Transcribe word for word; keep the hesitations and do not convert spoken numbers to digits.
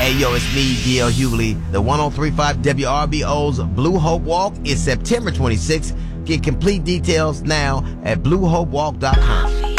Hey, yo, it's me, D L Hughley. The ten thirty-five W R B O's Blue Hope Walk is September twenty-sixth. Get complete details now at blue hope walk dot com.